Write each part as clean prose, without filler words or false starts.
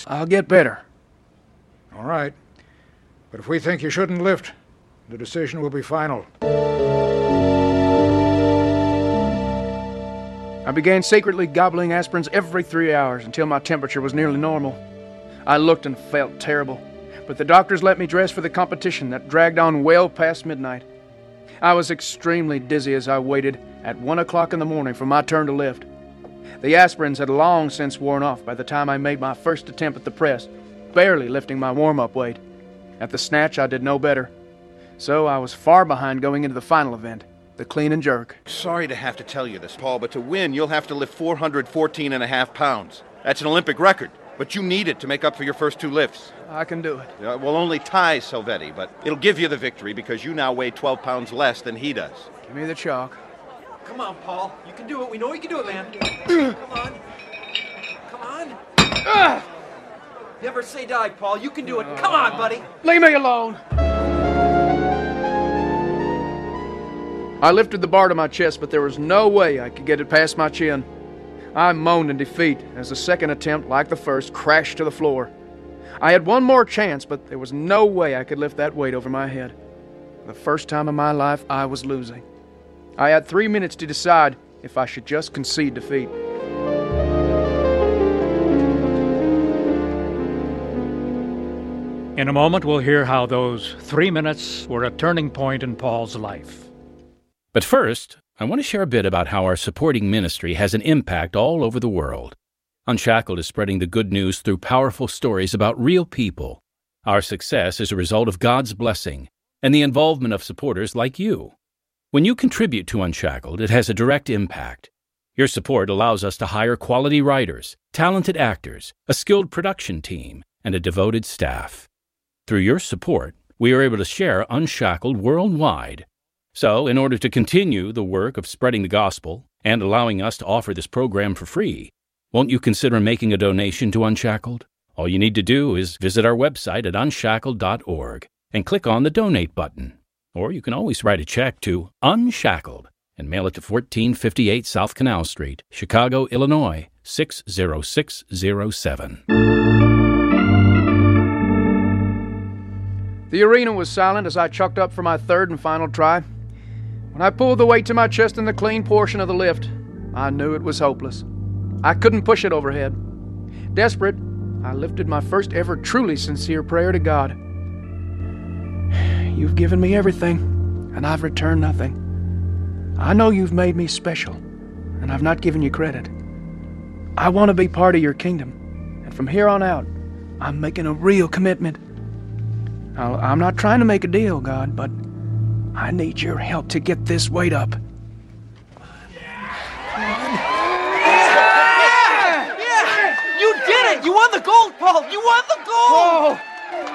chance. I'll get better. All right. But if we think you shouldn't lift, the decision will be final. I began secretly gobbling aspirins every 3 hours until my temperature was nearly normal. I looked and felt terrible, but the doctors let me dress for the competition that dragged on well past midnight. I was extremely dizzy as I waited at 1 o'clock in the morning for my turn to lift. The aspirins had long since worn off by the time I made my first attempt at the press, barely lifting my warm-up weight. At the snatch, I did no better. So I was far behind going into the final event, the clean and jerk. Sorry to have to tell you this, Paul, but to win, you'll have to lift 414.5 pounds. That's an Olympic record, but you need it to make up for your first 2 lifts. I can do it. We'll only tie Salvetti, but it'll give you the victory because you now weigh 12 pounds less than he does. Give me the chalk. Come on, Paul. You can do it. We know you can do it, man. Come on. Come on. Never say die, Paul. You can do it. Come on, buddy. Leave me alone. I lifted the bar to my chest, but there was no way I could get it past my chin. I moaned in defeat as the second attempt, like the first, crashed to the floor. I had one more chance, but there was no way I could lift that weight over my head. For the first time in my life, I was losing. I had 3 minutes to decide if I should just concede defeat. In a moment, we'll hear how those 3 minutes were a turning point in Paul's life. But first, I want to share a bit about how our supporting ministry has an impact all over the world. Unshackled is spreading the good news through powerful stories about real people. Our success is a result of God's blessing and the involvement of supporters like you. When you contribute to Unshackled, it has a direct impact. Your support allows us to hire quality writers, talented actors, a skilled production team, and a devoted staff. Through your support, we are able to share Unshackled worldwide. So, in order to continue the work of spreading the gospel and allowing us to offer this program for free, won't you consider making a donation to Unshackled? All you need to do is visit our website at unshackled.org and click on the Donate button. Or you can always write a check to Unshackled and mail it to 1458 South Canal Street, Chicago, Illinois, 60607. The arena was silent as I chucked up for my third and final try. When I pulled the weight to my chest in the clean portion of the lift, I knew it was hopeless. I couldn't push it overhead. Desperate, I lifted my first ever truly sincere prayer to God. You've given me everything, and I've returned nothing. I know you've made me special, and I've not given you credit. I want to be part of your kingdom, and from here on out, I'm making a real commitment. I'm not trying to make a deal, God, but I need your help to get this weight up. Yeah! You did it! You won the gold, Paul! You won the gold! Oh!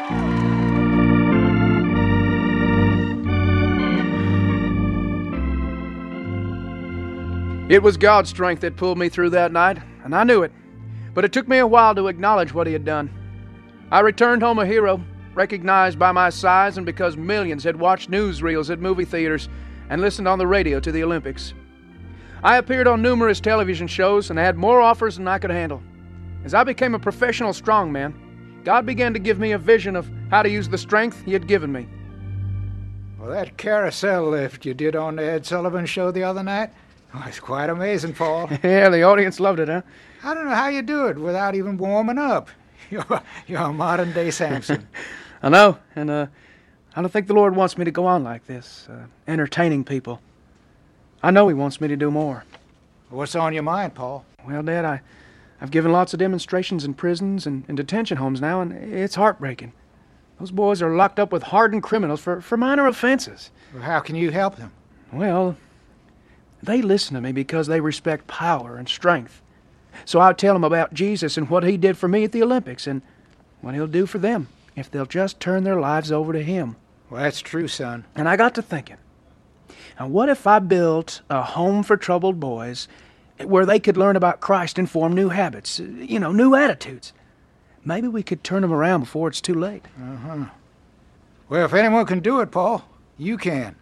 It was God's strength that pulled me through that night, and I knew it. But it took me a while to acknowledge what He had done. I returned home a hero, recognized by my size and because millions had watched newsreels at movie theaters and listened on the radio to the Olympics. I appeared on numerous television shows and had more offers than I could handle. As I became a professional strongman, God began to give me a vision of how to use the strength He had given me. Well, that carousel lift you did on the Ed Sullivan Show the other night, it's quite amazing, Paul. Yeah, the audience loved it, huh? I don't know how you do it without even warming up. You're a modern-day Samson. I know, and I don't think the Lord wants me to go on like this, entertaining people. I know He wants me to do more. What's on your mind, Paul? Well, Dad, I've given lots of demonstrations in prisons and in detention homes now, and it's heartbreaking. Those boys are locked up with hardened criminals for minor offenses. Well, how can you help them? Well, they listen to me because they respect power and strength. So I tell them about Jesus and what He did for me at the Olympics and what He'll do for them if they'll just turn their lives over to Him. Well, that's true, son. And I got to thinking, now what if I built a home for troubled boys where they could learn about Christ and form new habits, new attitudes? Maybe we could turn them around before it's too late. Uh-huh. Well, if anyone can do it, Paul, you can.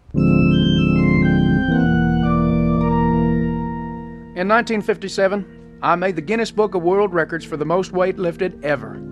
In 1957, I made the Guinness Book of World Records for the most weight lifted ever.